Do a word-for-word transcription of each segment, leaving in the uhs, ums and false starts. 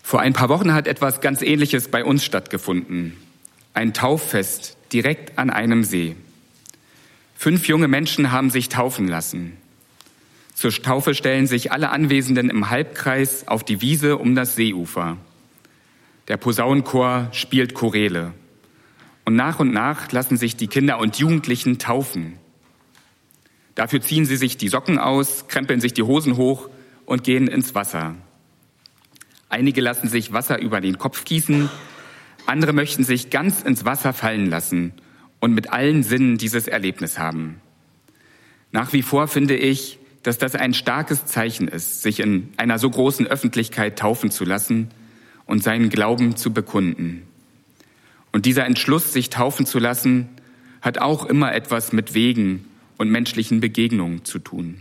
Vor ein paar Wochen hat etwas ganz Ähnliches bei uns stattgefunden. Ein Tauffest direkt an einem See. Fünf junge Menschen haben sich taufen lassen. Zur Taufe stellen sich alle Anwesenden im Halbkreis auf die Wiese um das Seeufer. Der Posaunenchor spielt Choräle. Und nach und nach lassen sich die Kinder und Jugendlichen taufen. Dafür ziehen sie sich die Socken aus, krempeln sich die Hosen hoch und gehen ins Wasser. Einige lassen sich Wasser über den Kopf gießen, andere möchten sich ganz ins Wasser fallen lassen und mit allen Sinnen dieses Erlebnis haben. Nach wie vor finde ich, dass das ein starkes Zeichen ist, sich in einer so großen Öffentlichkeit taufen zu lassen und seinen Glauben zu bekunden. Und dieser Entschluss, sich taufen zu lassen, hat auch immer etwas mit Wegen und menschlichen Begegnungen zu tun.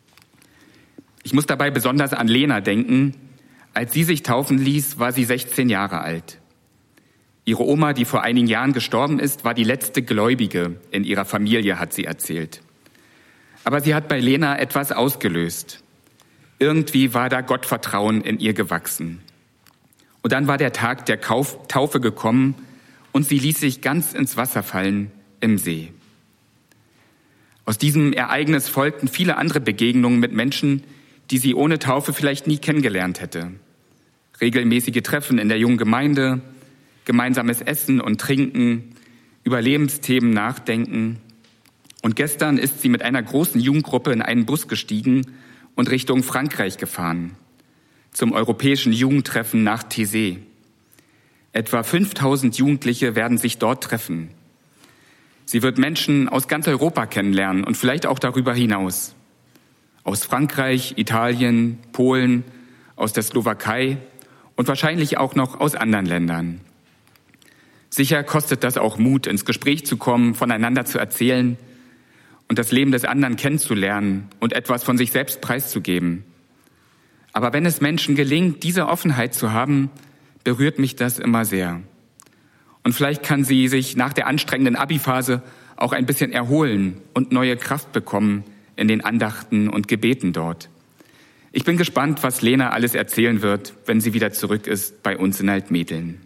Ich muss dabei besonders an Lena denken. Als sie sich taufen ließ, war sie sechzehn Jahre alt. Ihre Oma, die vor einigen Jahren gestorben ist, war die letzte Gläubige in ihrer Familie, hat sie erzählt. Aber sie hat bei Lena etwas ausgelöst. Irgendwie war da Gottvertrauen in ihr gewachsen. Und dann war der Tag der Taufe gekommen und sie ließ sich ganz ins Wasser fallen im See. Aus diesem Ereignis folgten viele andere Begegnungen mit Menschen, die sie ohne Taufe vielleicht nie kennengelernt hätte. Regelmäßige Treffen in der jungen Gemeinde, gemeinsames Essen und Trinken, über Lebensthemen nachdenken. Und gestern ist sie mit einer großen Jugendgruppe in einen Bus gestiegen und Richtung Frankreich gefahren, zum europäischen Jugendtreffen nach Thésée. Etwa fünftausend Jugendliche werden sich dort treffen. Sie wird Menschen aus ganz Europa kennenlernen und vielleicht auch darüber hinaus. Aus Frankreich, Italien, Polen, aus der Slowakei und wahrscheinlich auch noch aus anderen Ländern. Sicher kostet das auch Mut, ins Gespräch zu kommen, voneinander zu erzählen und das Leben des anderen kennenzulernen und etwas von sich selbst preiszugeben. Aber wenn es Menschen gelingt, diese Offenheit zu haben, berührt mich das immer sehr. Und vielleicht kann sie sich nach der anstrengenden Abi-Phase auch ein bisschen erholen und neue Kraft bekommen in den Andachten und Gebeten dort. Ich bin gespannt, was Lena alles erzählen wird, wenn sie wieder zurück ist bei uns in Altmetteln.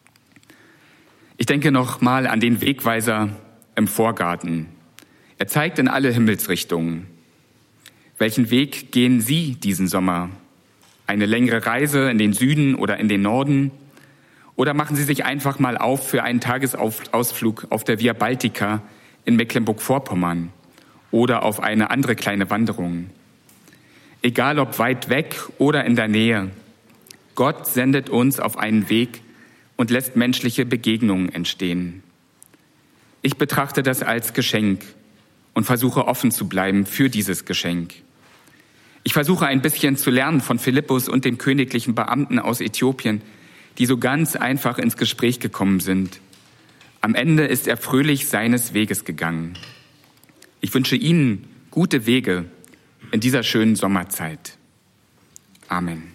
Ich denke noch mal an den Wegweiser im Vorgarten. Er zeigt in alle Himmelsrichtungen. Welchen Weg gehen Sie diesen Sommer? Eine längere Reise in den Süden oder in den Norden? Oder machen Sie sich einfach mal auf für einen Tagesausflug auf der Via Baltica in Mecklenburg-Vorpommern oder auf eine andere kleine Wanderung? Egal ob weit weg oder in der Nähe, Gott sendet uns auf einen Weg und lässt menschliche Begegnungen entstehen. Ich betrachte das als Geschenk und versuche offen zu bleiben für dieses Geschenk. Ich versuche ein bisschen zu lernen von Philippus und dem königlichen Beamten aus Äthiopien, die so ganz einfach ins Gespräch gekommen sind. Am Ende ist er fröhlich seines Weges gegangen. Ich wünsche Ihnen gute Wege in dieser schönen Sommerzeit. Amen.